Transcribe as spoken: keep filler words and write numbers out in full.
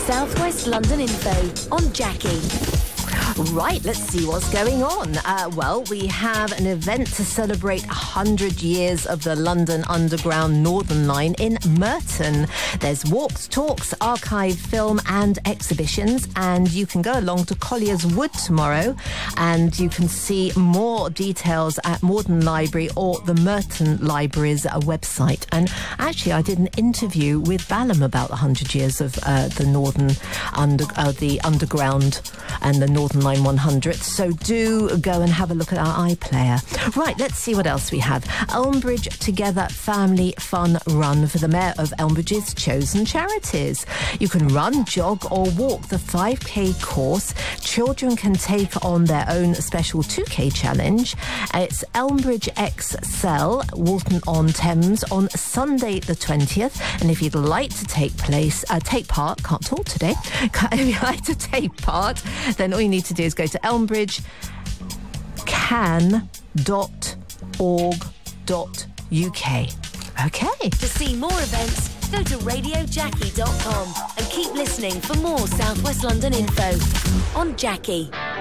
South West London info on Jackie. Right, let's see what's going on. Uh, well, we have an event to celebrate one hundred years of the London Underground Northern Line in Merton. There's walks, talks, archive film and exhibitions, and you can go along to Collier's Wood tomorrow, and you can see more details at Morden Library or the Merton Library's uh, website. And actually, I did an interview with Balham about one hundred years of uh, the Northern under, uh, the Underground and the Northern Line one hundred, so do go and have a look at our iPlayer. Right, let's see what else we have. Elmbridge Together Family Fun Run for the Mayor of Elmbridge's chosen charities. You can run, jog or walk the five K course. Children can take on their own special two K challenge. It's Elmbridge Excel, Walton-on-Thames, on Sunday the twentieth. And if you'd like to take place, uh, take part, can't talk today, if you'd like to take part, then all you need to do is go to elmbridge can dot org dot U K. Okay. To see more events, go to radio jackie dot com and keep listening for more South West London info on Jackie.